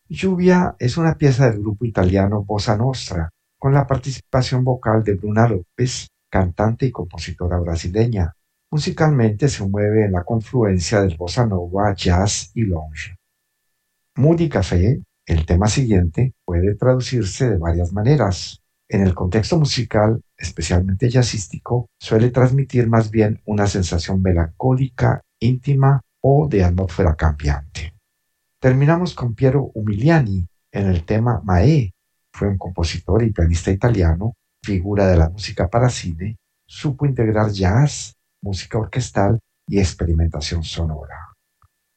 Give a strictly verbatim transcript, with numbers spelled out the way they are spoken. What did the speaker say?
Lluvia es una pieza del grupo italiano Bossa Nostra, con la participación vocal de Bruna Lopez, cantante y compositora brasileña. Musicalmente se mueve en la confluencia del bossa nova, jazz y lounge. Moody Café, el tema siguiente, puede traducirse de varias maneras. En el contexto musical, especialmente jazzístico, suele transmitir más bien una sensación melancólica, íntima o de atmósfera cambiante. Terminamos con Piero Umiliani en el tema Mae. Fue un compositor y pianista italiano, figura de la música para cine, supo integrar jazz, música orquestal y experimentación sonora.